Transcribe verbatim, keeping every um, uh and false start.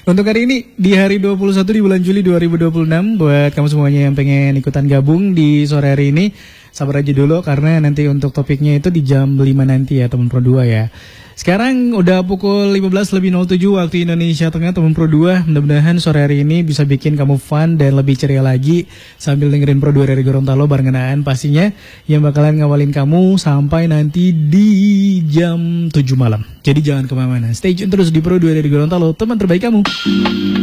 Untuk hari ini di hari dua puluh satu di bulan Juli dua ribu dua puluh enam, buat kamu semuanya yang pengen ikutan gabung di sore hari ini, sabar aja dulu karena nanti untuk topiknya itu di jam lima nanti ya teman Pro dua ya. Sekarang udah pukul lima belas lebih nol tujuh waktu Indonesia Tengah teman Pro dua. Mudah-mudahan sore hari ini bisa bikin kamu fun dan lebih ceria lagi sambil dengerin Pro dua dari Gorontalo barengan Aan pastinya yang bakalan ngawalin kamu sampai nanti di jam tujuh malam. Jadi jangan kemana-mana, stay tune terus di Pro dua dari Gorontalo, teman terbaik kamu.